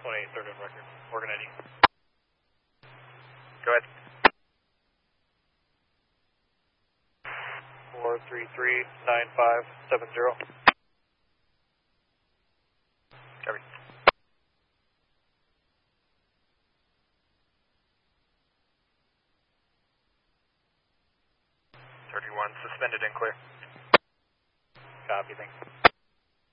28, third of record. Organ ID. Go ahead. 433-9570. Copy. 31, suspended and clear. Copy, thanks.